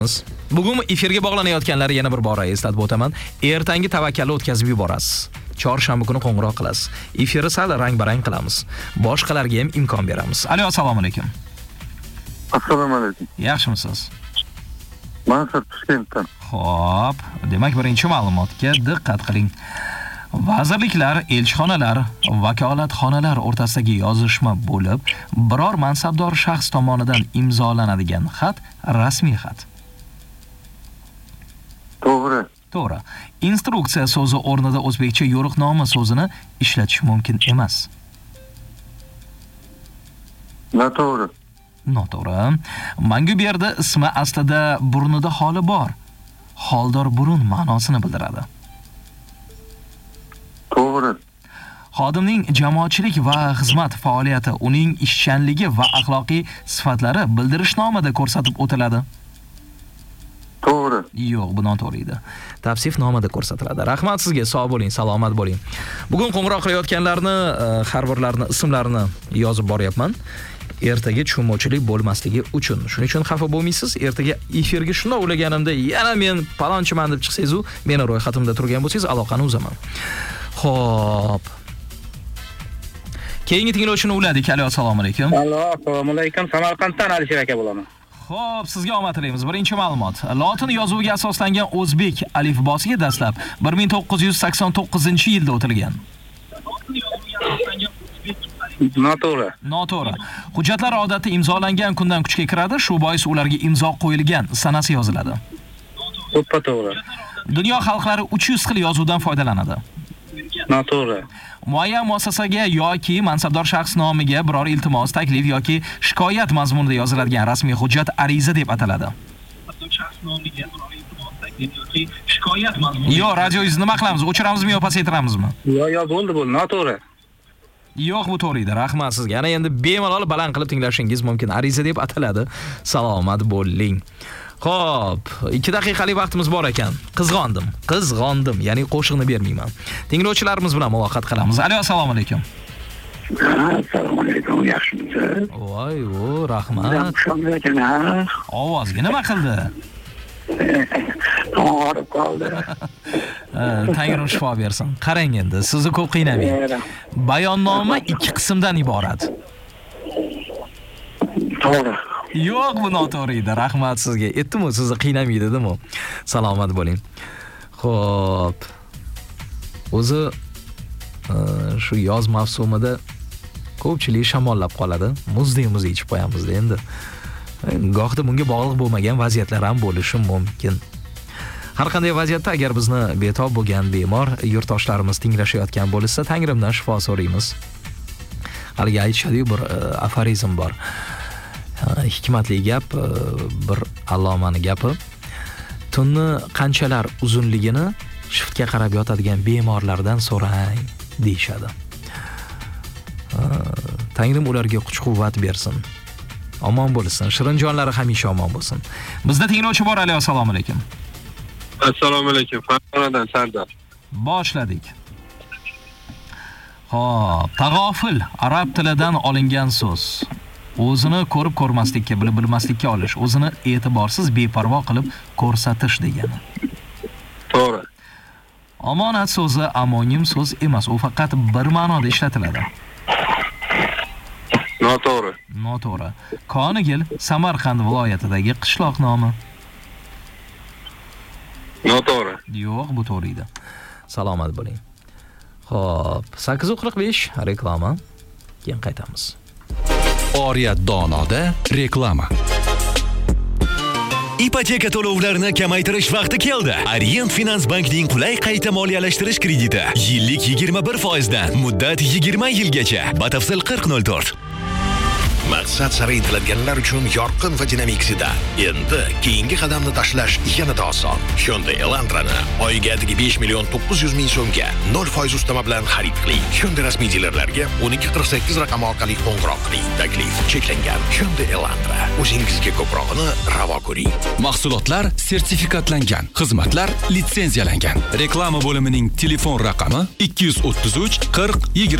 Bugun efirga bog'lanayotganlar yana bir bora eslatib o'taman. Ertangi tavakkalni o'tkazib yuborasiz. Chorshanba kuni qo'ng'iroq qilasiz. Efirni sal rang-barang qilamiz. Boshqalarga ham imkon beramiz. Alo, assalomu alaykum. Assalomu alaykum. Yaxshimisiz? Mansur Toshkentdan. Xo'p, demak birinchi ma'lumotga diqqat qiling. Vazirliklar, elchixonalar, vakolatxonalar o'rtasidagi yozishma bo'lib, biror mansabdor shaxs tomonidan imzolanadigan xat rasmiy xat. To'g'ri. Instruksiya so'zi o'rnida o'zbekcha yo'riqnoma so'zini ishlatish mumkin emas. Noto'g'ri. Mangu Berdi ismi aslida burnida holi bor. Holdor burun ma'nosini bildiradi. To'g'ri. Xodimning jamoatchilik va xizmat faoliyati, uning ishchanligi va axloqiy sifatlari bildirishnomada ko'rsatib o'tiladi. To'g'ri. Yo'q, bu noto'g'ri edi. Tavsifnomada ko'rsatiladi. Rahmat sizga, sog' bo'ling, salomat bo'ling. Bugun qo'ng'iroq qilayotganlarni, har birlarini ismlarini yozib boryapman. Ertaga tushunmovchilik bo'lmasligi uchun. Shuning uchun xafa bo'lmaysiz. Ertaga efirga shunday o'ylaganimda, yana men palonchiman deb chiqsangiz, meni ro'yxatimda turgan bo'lsangiz, aloqani uzaman. Xo'p. Keyingi tinglovchini uladik. Alo, assalomu alaykum. Alo, assalomu alaykum. Samarqanddan Alisher aka bo'laman. Xo'p, sizga omad tilaymiz. Birinchi ma'lumot. Lotin yozuviga asoslangan o'zbek alifbosiga dastlab 1989-yilda o'tilgan. Noto'g'ri. Hujjatlar odatda imzolangan kundan kuchga kiradi, shu bois ularga imzo qo'yilgan sanasi yoziladi. To'g'ri. Dunyo xalqlari 300 xil yozuvdan foydalanadi. Noto'g'ri. Muayyan muassasaga yoki mansabdor shaxs nomiga biror iltimos, taklif yoki shikoyat mazmunida yoziladigan rasmiy hujjat ariza deb ataladi. Yo'q, radioingizni nima qilamiz? O'chiramizmi yo pasaytiramizmi? Yo'q, bo'ldi. Noto'g'ri. Yo'q, bu to'g'ri edi. Rahmat sizga. Yana endi bemalol baland qilib tinglashingiz mumkin. Ariza deb ataladi. Salomat bo'ling. Xo'p, 2 daqiqalik vaqtimiz bor ekan. Qizg'ondim, ya'ni qo'shiqni bermayman. Tinglovchilarimiz bilan muloqot qilamiz. Alo, assalomu alaykum. Assalomu alaykum, yaxshimisiz? Voy, rahmat. Yaxshimisiz ekan. Ovozga nima qildi? Og'rib qoldi. Tangrim shifo bersin. Qarang endi, sizni ko'p qiynamang. Bayonnoma 2 qismdan iborat. To'g'ri. Yo'q, bu noto'g'ri edi. Rahmat sizga. Aytdim-ku, sizni qiynamaydi dedim-ku. Salomat bo'ling. Xo'p. O'zi shu yoz mavsumida ko'pchilik shamollab qoladi. Muzdek ichib qo'yamiz-da endi. Gohda bunga bog'liq bo'lmagan vaziyatlar ham bo'lishi mumkin. Har qanday vaziyatda agar bizni betob bo'lgan bemor yurtdoshlarimiz tinglashayotgan bo'lsa, Tangrimdan shifo so'raymiz. Haligi aytishadi-yu, bir aforizm bor. Hikmatli gap, bir allomani gapi. Tunni qanchalar uzunligini shiftga qarab yotadigan bemorlardan so'rang deyshadi. Tangrim ularga kuch-quvvat bersin. Omon bo'lsin, shirin jonlari hamisha omon bo'lsin. Bizda tinglovchi bor. Alo, assalomu alaykum. Assalomu alaykum. Farg'onadan Sardor. Boshladik. Xo'p, tag'ofil arab tilidan olingan so'z. O'zini ko'rib ko'rmaslikka, bilib bilmaslikka olish, o'zini e'tiborsiz, beparvo qilib ko'rsatish degani. To'g'ri. Omonat so'zi amonim so'z emas, u faqat bir ma'noda ishlatiladi. Noto'g'ri. Konigil Samarqand viloyatidagi qishloq nomi. Noto'g'ri. Yo'q, bu to'g'ri edi. Salomat bo'ling. Xo'p, 8:45 reklama. Keyin qaytamiz. Oriyat Donoda reklama. Ipoteka to'lovlarini kamaytirish vaqti keldi. Orient Finans Bankning qulay qayta moliyalashtirish krediti. Yillik 21% dan, muddat 20 yilgacha. Batafsil 4004. Maqsad sari intiladiganlar uchun yorqin va dinamik sedan. Endi keyingi qadamni tashlash yanada oson. Hyundai Elantra'ni oyiga 5.900.000 so'mga 0% ustama bilan xarid qiling. Hyundai rasmiy dilerlarga 1248 raqami orqali qo'ng'iroq qiling. Taklif cheklangan. Hyundai Elantra. O'zingizga ko'prog'ini ravo ko'ring. Mahsulotlar sertifikatlangan, xizmatlar litsenziyalangan. Reklama bo'limining telefon raqami 233 40 20